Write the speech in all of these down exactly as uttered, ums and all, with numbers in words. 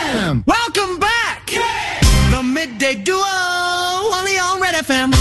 M. Welcome back. The Midday Duo, only on Red F M.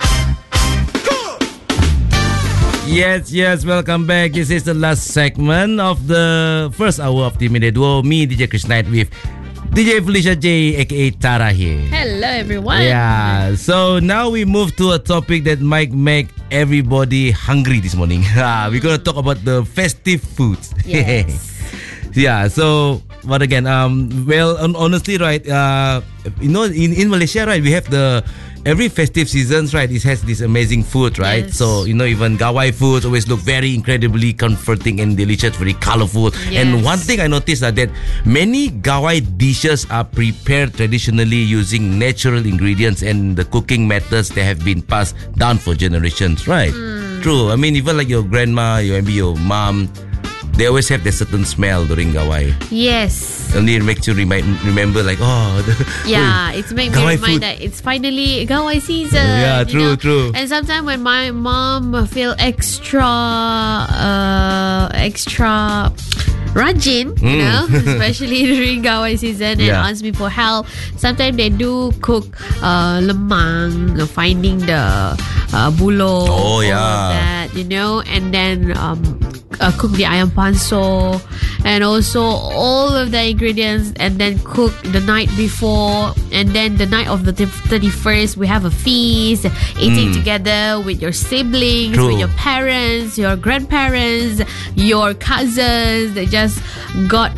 Yes, yes, welcome back. This is the last segment of the first hour of the Midday Duo. Me, D J Chris Knight, with D J Felicia J, aka Tara here. Hello, everyone. Yeah, so now we move to a topic that might make everybody hungry this morning. We're going to talk about the festive foods. Yes. Yeah, so, but again, um, well, honestly, right, uh, you know, in, in Malaysia, right, we have the, every festive seasons, right, it has this amazing food, right? Yes. So, you know, even Gawai foods always look very incredibly comforting and delicious, very colorful. Yes. And one thing I noticed is that many Gawai dishes are prepared traditionally using natural ingredients and the cooking methods that have been passed down for generations, right? Mm. True. I mean, even like your grandma, your maybe your mom, they always have a certain smell during Gawai. Yes. Only it makes you remind, remember like, oh, the, Yeah, it's make me Gawai remind food. that it's finally Gawai season. Yeah, you true, know? true. And sometimes when my mom feel extra, uh, extra rajin, you Mm. know, especially during Gawai season, and Yeah. ask me for help. Sometimes they do cook uh, lemang, finding the uh, bulo, Oh, all yeah. of that, you know, and then um, uh, cook the ayam panso, and also all of the ingredients, and then cook the night before, and then the night of the thirty-first we have a feast, eating Mm. together with your siblings, True. with your parents, your grandparents, your cousins that just got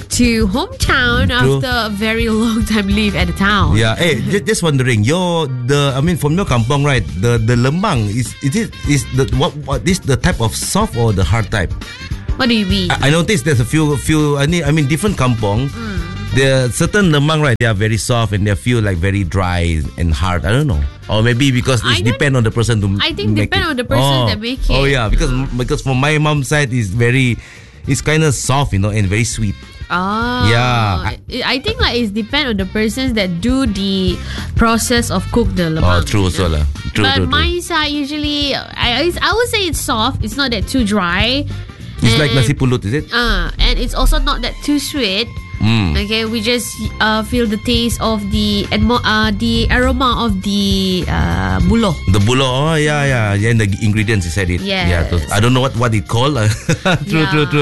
to hometown True. after a very long time leave at the town. Yeah, hey, just, just wondering, your the I mean from your kampong, right? The the lemang is is it is the what what is the type of soft or the hard type? What do you mean? I, I noticed there's a few few I mean I mean different kampong. Mm. There are certain lemang, right? They are very soft and they feel like very dry and hard. I don't know, or maybe because I it don't- depend on the person to I think make depend it. on the person oh. that make it. Oh yeah, because because from my mom's side is very, it's kind of soft, you know, and very sweet. Oh, Yeah. I, I think like it's depend on the persons that do the process of cook the Oh, lemang. true you also know. lah. True, but true, true. my side usually, I I would say it's soft. It's not that too dry. It's like And- nasi pulut, is it? Uh, and it's also not that too sweet. Mm. Okay, we just uh, feel the taste of the admo- uh, the aroma of the uh, bulo. The bulo, oh yeah, yeah, yeah, and the ingredients you said it. Yes. Yeah, those- I don't know what what it called. true, Yeah. true, true.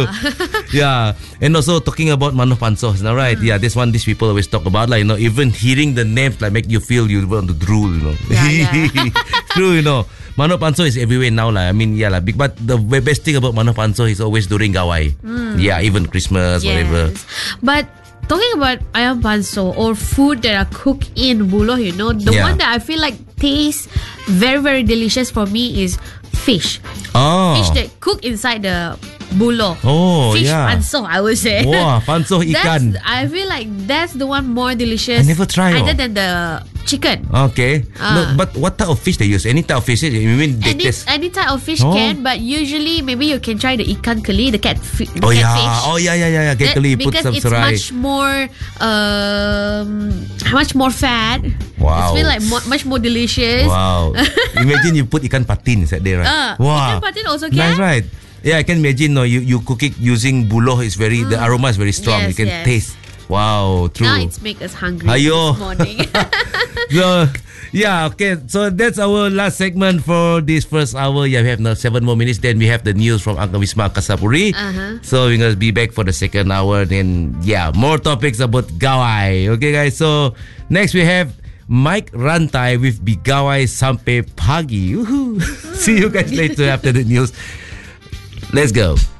Yeah, and also talking about mano pansos, now right? Mm. Yeah, this one these people always talk about, like you know, even hearing the names like make you feel you want to drool, you know. Yeah, yeah. True, you know. Mano panso is everywhere now, lah. I mean, yeah, lah. big- But the ve- best thing about mano panso is always during Gawai. Yeah, even Christmas, whatever. Yes. But talking about ayam panso or food that are cooked in bulo, you know, the Yeah. one that I feel like tastes very, very delicious for me is fish. Oh. Fish that cook inside the bulo. Oh, fish yeah. panso, I would say. Wah, panso ikan. That's, I feel like that's the one more delicious. I never try, Other oh. than the chicken. Okay. No, Ah. but what type of fish they use? Any type of fish? You mean they Any, taste? any type of fish Oh. can, but usually maybe you can try the ikan keli, the cat, fi- the Oh catfish. yeah, oh yeah, yeah, yeah, yeah. That- Kekali, put because some it's serai. much more um much more fat. Wow. It's feel like mo- much more delicious. Wow. Imagine you put ikan patin inside there, right? Uh, wow. ikan patin also can? Nice, right? Yeah, I can imagine. No, you you cook it using buloh. It's very the aroma is very strong. Yes, you can yes. taste. Wow, true. Now it's make us hungry Ayo. this morning. So yeah, okay. So that's our last segment for this first hour. Yeah, we have now seven more minutes. Then we have the news from Angka Wisma Kasapuri. Uh-huh. So we're gonna be back for the second hour. Then yeah, more topics about Gawai. Okay, guys. So next we have Mike Rantai with Bigawai Sampai Pagi. Woohoo. See you guys later after the news. Let's go.